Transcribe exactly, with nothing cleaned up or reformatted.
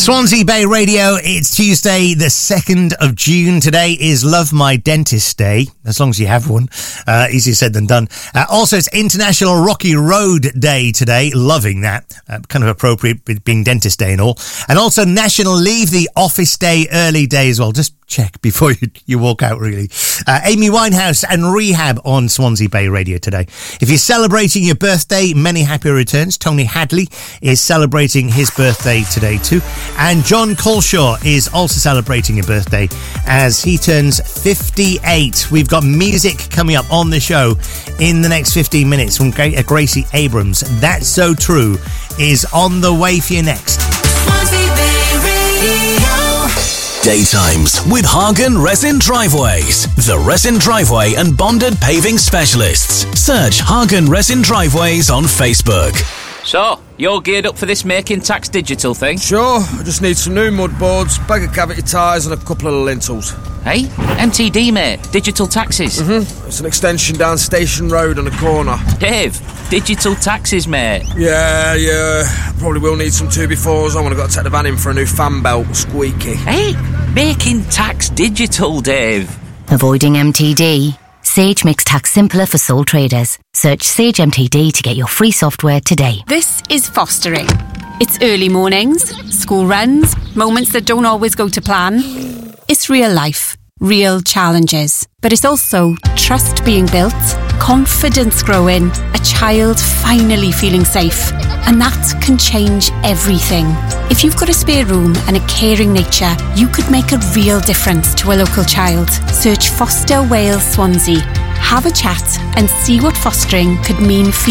Swansea Bay Radio, it's Tuesday the second of June. Today is Love My Dentist Day, as long as you have one. Uh, easier said than done. Uh, also, it's International Rocky Road Day today. Loving that. Uh, kind of appropriate, being Dentist Day and all. And also National Leave the Office Day early day as well. Just check before you, you walk out, really. Uh, Amy Winehouse and Rehab on Swansea Bay Radio today. If you're celebrating your birthday, many happy returns. Tony Hadley is celebrating his birthday today too. And John Colshaw is also celebrating a birthday as he turns fifty-eight. We've got music coming up on the show in the next fifteen minutes from Gracie Abrams. That's So True is on the way for you next. Daytimes with Hagen Resin Driveways, the resin driveway and bonded paving specialists. Search Hagen Resin Driveways on Facebook. So, you're geared up for this Making Tax Digital thing? Sure, I just need some new mud boards, bag of cavity tyres and a couple of lintels. Hey, M T D, mate. Digital taxes. Mm-hmm. It's an extension down Station Road on a corner. Dave, digital taxes, mate. Yeah, yeah. Probably will need some two befores. I want to go take the van in for a new fan belt, squeaky. Hey, Making Tax Digital, Dave. Avoiding M T D? Sage makes tax simpler for sole traders. Search Sage M T D to get your free software today. This is fostering. It's early mornings, school runs, moments that don't always go to plan. It's real life, real challenges. But it's also trust being built, confidence growing, a child finally feeling safe. And that can change everything. If you've got a spare room and a caring nature, you could make a real difference to a local child. Search Foster Wales Swansea. Have a chat and see what fostering could mean for